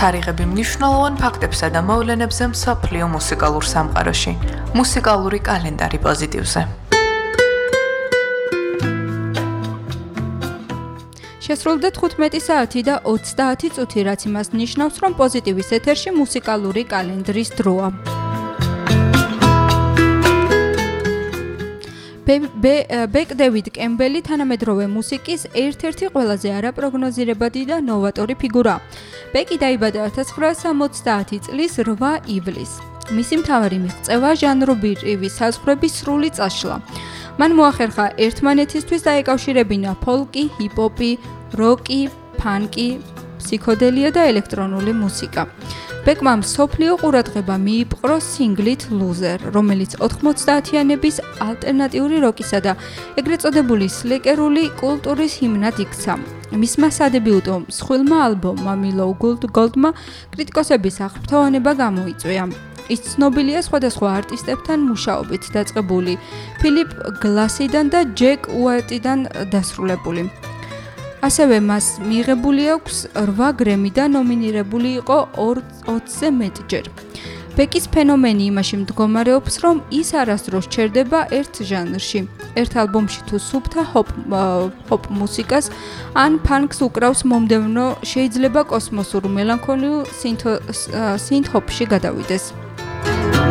თარიღები მნიშვნელოვან ფაქტებსა და მოვლენებზე მსოფლიო მუსიკალურ სამყაროში. მუსიკალური კალენდარი პოზიტივზე. შესრულდა 15 საათი და 30 წუთი, რაც იმას ნიშნავს, რომ პოზიტივის ეთერში მუსიკალური კალენდრის დროა. ბეკ დევიდ კემბელი თანამედროვე მუსიკის ერთ-ერთი ყველაზე არაპროგნოზირებადი და ნოვატორი ფიგურა. ბეკი დაიბადა 1970 წლის 8 ივლისს. მისი მთავარი მიღწევა ჟანრობრივი საზღვრების სრული წაშლა. მან მოახერხა ერთმანეთისთვის დაეკავშირებინა ფოლკი, ჰიპ-ჰოპი, როკი, ფანკი, ფსიქოდელია და ელექტრონული მუსიკა. ბეკმა მსოფლიო ყურადღება მიიპყრო სინგლით Loser, რომელიც 90-იანების ალტერნატიული როკისა და ეგრეთ წოდებული სლეკერული კულტურის ჰიმნად იქცა. მისმა სადებიუტო მსხვილმა ალბომმა Milo Goldმა კრიტიკოსების აღფრთოვანება გამოიწვია. ის ცნობილია სხვადასხვა არტისტებთან მუშაობით დაწყებული ფილიპ გლასიდან და ჯეკ უაიტიდან დასრულებული. ასევე მას მიღებული აქვს 8 გრემი და ნომინირებული იყო 20-ზე მეტჯერ. ბეკის ფენომენი იმაში მდგომარეობს, რომ ის არასდროს ჩერდება ერთ ჟანრში. ერთ ალბომში თუ სუფთა ჰოპ მუსიკას ან ფანკს უკრავს მომდევნო, შეიძლება კოსმოსურ მელანქოლიურ სინთ-ჰოპში გადავიდეს.